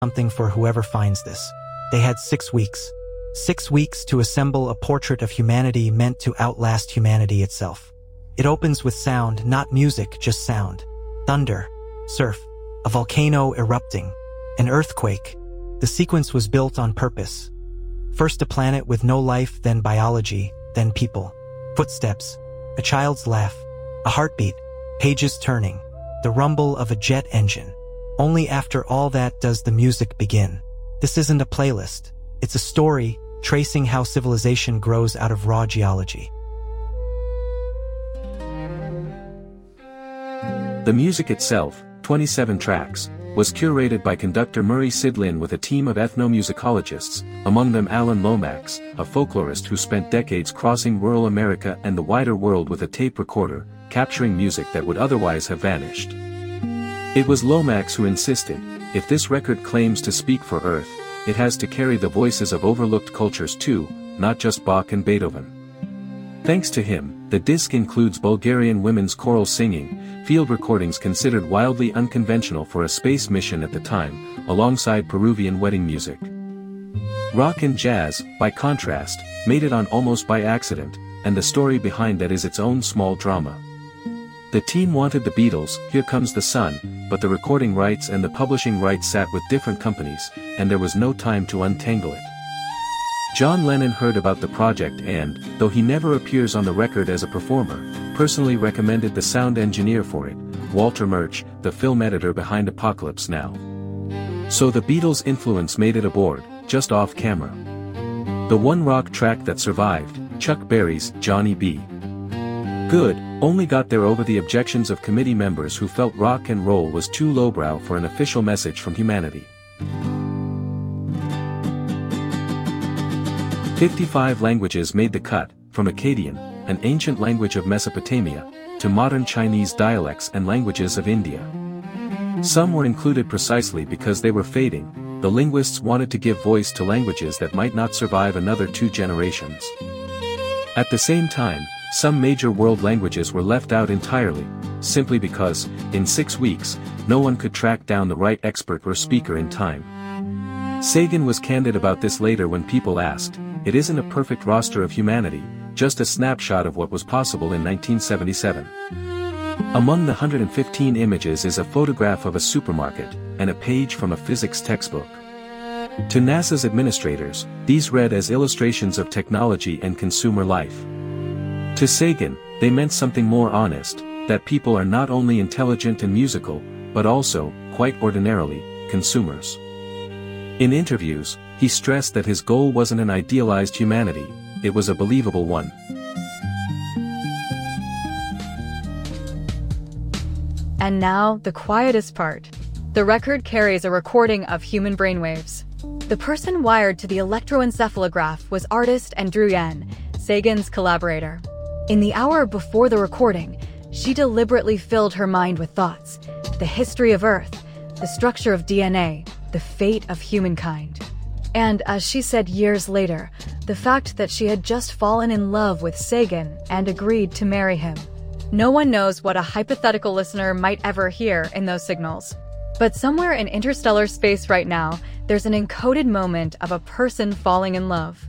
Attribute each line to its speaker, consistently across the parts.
Speaker 1: something for whoever finds this. They had 6 weeks. 6 weeks to assemble a portrait of humanity meant to outlast humanity itself. It opens with sound, not music, just sound. Thunder, surf, a volcano erupting, an earthquake. The sequence was built on purpose. First a planet with no life, then biology, then people. Footsteps, a child's laugh, a heartbeat, pages turning, the rumble of a jet engine. Only after all that does the music begin. This isn't a playlist. It's a story tracing how civilization grows out of raw geology.
Speaker 2: The music itself, 27 tracks, was curated by conductor Murray Sidlin with a team of ethnomusicologists, among them Alan Lomax, a folklorist who spent decades crossing rural America and the wider world with a tape recorder, capturing music that would otherwise have vanished. It was Lomax who insisted, if this record claims to speak for Earth, it has to carry the voices of overlooked cultures too, not just Bach and Beethoven. Thanks to him, the disc includes Bulgarian women's choral singing, field recordings considered wildly unconventional for a space mission at the time, alongside Peruvian wedding music. Rock and jazz, by contrast, made it on almost by accident, and the story behind that is its own small drama. The team wanted the Beatles' Here Comes the Sun, but the recording rights and the publishing rights sat with different companies, and there was no time to untangle it. John Lennon heard about the project and, though he never appears on the record as a performer, personally recommended the sound engineer for it, Walter Murch, the film editor behind Apocalypse Now. So the Beatles' influence made it aboard, just off camera. The one rock track that survived, Chuck Berry's Johnny B. Good, only got there over the objections of committee members who felt rock and roll was too lowbrow for an official message from humanity. 55 languages made the cut, from Akkadian, an ancient language of Mesopotamia, to modern Chinese dialects and languages of India. Some were included precisely because they were fading. The linguists wanted to give voice to languages that might not survive another 2 generations. At the same time, some major world languages were left out entirely, simply because, in 6 weeks, no one could track down the right expert or speaker in time. Sagan was candid about this later when people asked, "It isn't a perfect roster of humanity, just a snapshot of what was possible in 1977. Among the 115 images is a photograph of a supermarket, and a page from a physics textbook. To NASA's administrators, these read as illustrations of technology and consumer life. To Sagan, they meant something more honest, that people are not only intelligent and musical, but also, quite ordinarily, consumers. In interviews, he stressed that his goal wasn't an idealized humanity, it was a believable one.
Speaker 3: And now, the quietest part. The record carries a recording of human brainwaves. The person wired to the electroencephalograph was artist Andrew Yan, Sagan's collaborator. In the hour before the recording, she deliberately filled her mind with thoughts. The history of Earth, the structure of DNA, the fate of humankind. And as she said years later, the fact that she had just fallen in love with Sagan and agreed to marry him. No one knows what a hypothetical listener might ever hear in those signals. But somewhere in interstellar space right now, there's an encoded moment of a person falling in love.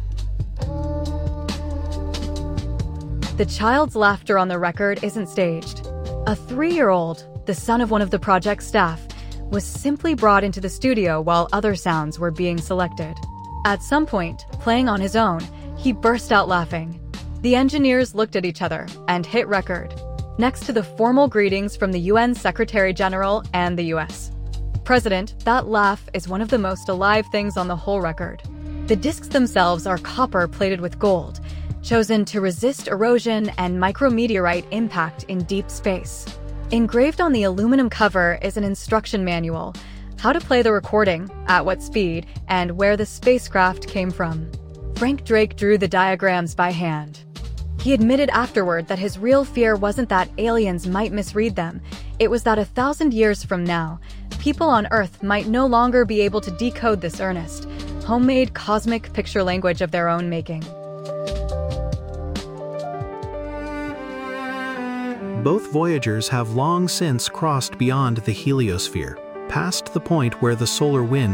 Speaker 3: The child's laughter on the record isn't staged. A 3-year-old, the son of one of the project's staff, was simply brought into the studio while other sounds were being selected. At some point, playing on his own, he burst out laughing. The engineers looked at each other and hit record, next to the formal greetings from the UN Secretary-General and the US President. That laugh is one of the most alive things on the whole record. The discs themselves are copper plated with gold, chosen to resist erosion and micrometeorite impact in deep space. Engraved on the aluminum cover is an instruction manual, how to play the recording, at what speed, and where the spacecraft came from. Frank Drake drew the diagrams by hand. He admitted afterward that his real fear wasn't that aliens might misread them, it was that 1,000 years from now, people on Earth might no longer be able to decode this earnest, homemade cosmic picture language of their own making.
Speaker 4: Both Voyagers have long since crossed beyond the heliosphere, past the point where the solar wind